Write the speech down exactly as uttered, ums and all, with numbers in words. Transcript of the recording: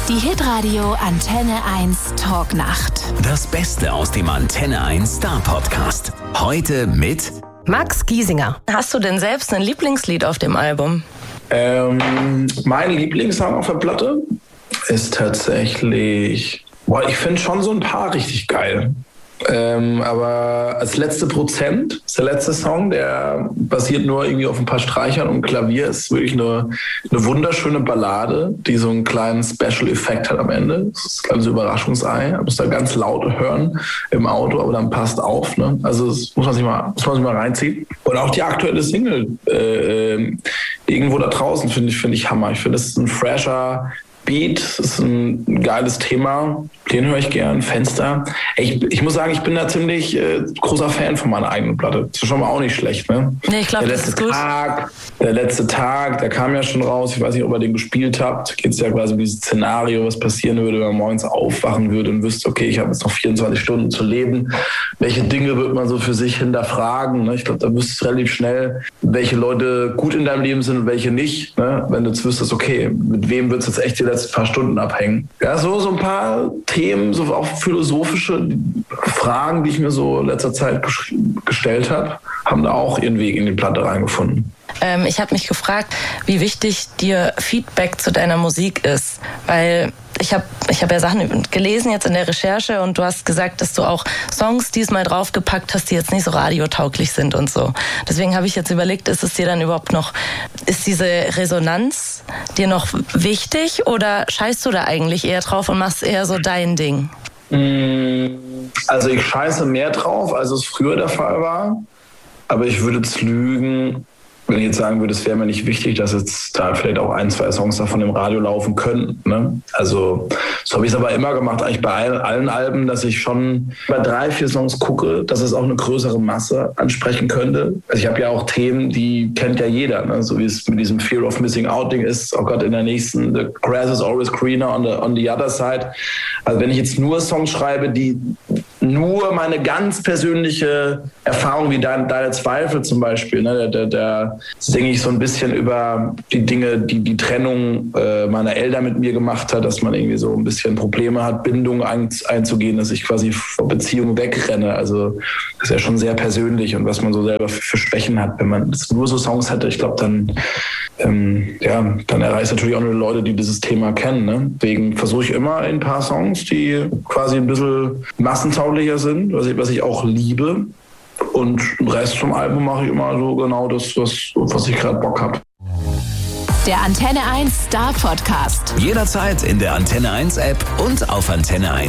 Die Hitradio Antenne eins Talknacht. Das Beste aus dem Antenne eins Star Podcast. Heute mit Max Giesinger. Hast du denn selbst ein Lieblingslied auf dem Album? Ähm, mein Lieblingssong auf der Platte ist tatsächlich, boah, ich finde schon so ein paar richtig geil. Ähm, aber als letzte Prozent ist der letzte Song, der basiert nur irgendwie auf ein paar Streichern und Klavier, ist wirklich eine, eine wunderschöne Ballade, die so einen kleinen Special-Effekt hat am Ende. Das ist ein kleines Überraschungsei. Man muss da ganz laut hören im Auto, aber dann passt auf. Ne? Also das muss man sich mal, muss man sich mal reinziehen. Und auch die aktuelle Single, äh, irgendwo da draußen, finde ich, finde ich Hammer. Ich finde, das ist ein fresher Beat, das ist ein geiles Thema, den höre ich gern, Fenster. Ich, ich muss sagen, ich bin da ziemlich äh, großer Fan von meiner eigenen Platte. Das ist schon mal auch nicht schlecht, ne? Nee, ich glaube, das ist gut. Tag, der letzte Tag, der kam ja schon raus, ich weiß nicht, ob ihr den gespielt habt, geht es ja quasi um dieses Szenario, was passieren würde, wenn man morgens aufwachen würde und wüsste, okay, ich habe jetzt noch vierundzwanzig Stunden zu leben. Welche Dinge wird man so für sich hinterfragen? Ne? Ich glaube, da wüsstest du relativ schnell, welche Leute gut in deinem Leben sind und welche nicht. Ne? Wenn du jetzt wüsstest, okay, mit wem wird es jetzt echt die letzten paar Stunden abhängen. Ja, so, so ein paar Themen, so auch philosophische Fragen, die ich mir so in letzter Zeit ges- gestellt habe, haben da auch ihren Weg in die Platte reingefunden. Ähm, ich habe mich gefragt, wie wichtig dir Feedback zu deiner Musik ist, weil ich habe ich hab ja Sachen gelesen jetzt in der Recherche und du hast gesagt, dass du auch Songs diesmal draufgepackt hast, die jetzt nicht so radiotauglich sind und so. Deswegen habe ich jetzt überlegt, ist es dir dann überhaupt noch, ist diese Resonanz dir noch wichtig oder scheißt du da eigentlich eher drauf und machst eher so dein Ding? Also ich scheiße mehr drauf, als es früher der Fall war, aber ich würde jetzt lügen, wenn ich jetzt sagen würde, es wäre mir nicht wichtig, dass jetzt da vielleicht auch ein, zwei Songs davon im Radio laufen könnten. Ne? Also so habe ich es aber immer gemacht, eigentlich bei allen, allen Alben, dass ich schon bei drei, vier Songs gucke, dass es auch eine größere Masse ansprechen könnte. Also ich habe ja auch Themen, die kennt ja jeder, ne? So wie es mit diesem Fear of Missing Out Ding ist. Oh Gott, in der nächsten, the grass is always greener on the, on the other side. Also wenn ich jetzt nur Songs schreibe, die nur meine ganz persönliche Erfahrung, wie dein, deine Zweifel zum Beispiel, ne, da, da singe ich so ein bisschen über die Dinge, die die Trennung äh, meiner Eltern mit mir gemacht hat, dass man irgendwie so ein bisschen Probleme hat, Bindungen ein, einzugehen, dass ich quasi vor Beziehungen wegrenne. Also das ist ja schon sehr persönlich und was man so selber für, für Schwächen hat. Wenn man jetzt nur so Songs hätte, ich glaube, dann, ähm, ja, dann erreicht natürlich auch nur Leute, die dieses Thema kennen. Ne? Deswegen versuche ich immer ein paar Songs, die quasi ein bisschen massentauglicher sind, was ich, was ich auch liebe. Und den Rest vom Album mache ich immer so genau das, was, was ich gerade Bock habe. Der Antenne eins Star Podcast. jederzeit in der Antenne eins App und auf antenne eins.